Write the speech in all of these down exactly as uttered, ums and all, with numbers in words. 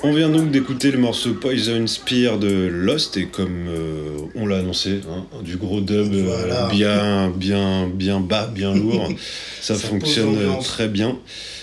On vient donc d'écouter le morceau Poison Spear de Lost et comme euh, on l'a annoncé, hein, du gros dub voilà. euh, bien, bien, bien bas, bien lourd, ça, ça fonctionne très bien.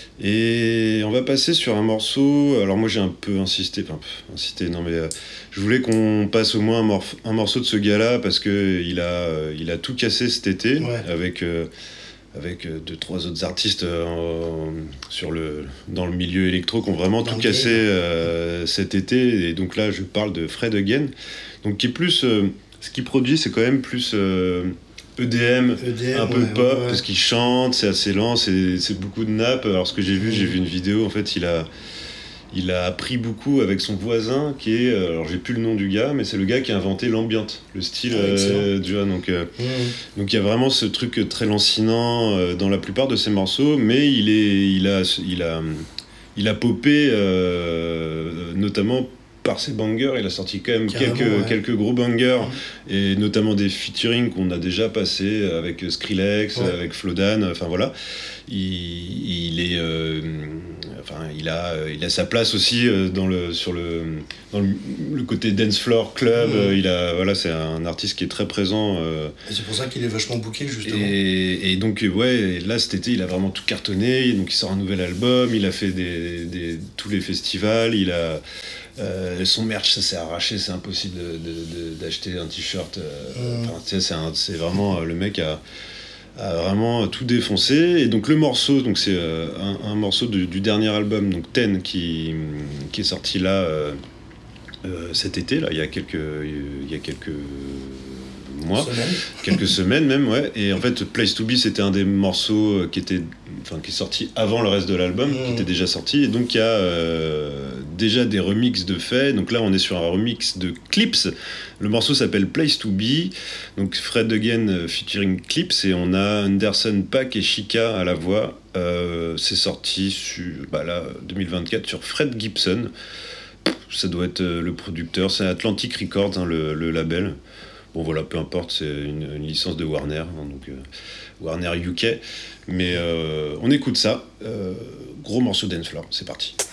Et on va passer sur un morceau. Alors moi j'ai un peu insisté, enfin insisté, non mais euh, je voulais qu'on passe au moins un, morf- un morceau de ce gars-là parce que il a, euh, il a tout cassé cet été ouais. avec. Euh, avec deux trois autres artistes euh, sur le, dans le milieu électro qui ont vraiment dans tout cassé euh, cet été. Et donc là, je parle de Fred Again. Donc qui est plus... Euh, ce qu'il produit, c'est quand même plus euh, E D M, E D M, un peu ouais, pop, ouais. Parce qu'il chante, c'est assez lent, c'est, c'est beaucoup de nappes. Alors ce que j'ai vu, mmh. j'ai vu une vidéo, en fait, il a... Il a appris beaucoup avec son voisin qui est, alors j'ai plus le nom du gars, mais c'est le gars qui a inventé l'ambient, le style, ah, euh, tu vois, donc euh, mmh. donc il y a vraiment ce truc très lancinant euh, dans la plupart de ses morceaux, mais il est, il a, il a, il a popé euh, notamment par ses bangers. Il a sorti quand même Carrément, quelques ouais. quelques gros bangers mmh. et notamment des featuring qu'on a déjà passé avec Skrillex, ouais. avec Flodan, enfin voilà. Il, il est euh, enfin il a il a sa place aussi dans le sur le dans le, le côté dance floor club. Mmh. Il a voilà, c'est un artiste qui est très présent euh, et c'est pour ça qu'il est vachement booké justement. Et, et donc ouais, là cet été il a vraiment tout cartonné, donc il sort un nouvel album, il a fait des, des tous les festivals, il a Euh, son merch, ça s'est arraché, c'est impossible de, de, de, d'acheter un t-shirt. Euh, mmh. c'est, c'est, un, c'est vraiment euh, le mec a, a vraiment tout défoncé. Et donc le morceau, donc c'est euh, un, un morceau du, du dernier album, donc Ten, qui, qui est sorti là euh, euh, cet été, là, il y a quelques, il y a quelques mois, semaine. quelques semaines même, ouais. Et en fait, Place to Be, c'était un des morceaux qui était, enfin, qui est sorti avant le reste de l'album, mmh. qui était déjà sorti. Et donc il y a euh, déjà des remixes de fait. Donc là, on est sur un remix de Clips. Le morceau s'appelle Place to Be. Donc Fred Again featuring Clips, et on a Anderson .Paak et Chica à la voix. Euh, c'est sorti sur, bah là, deux mille vingt-quatre sur Fred Gibson. Ça doit être le producteur, c'est Atlantic Records, hein, le, le label. Bon voilà, peu importe, c'est une, une licence de Warner, hein, donc euh, Warner U K. Mais euh, on écoute ça, euh, gros morceau dance floor, c'est parti.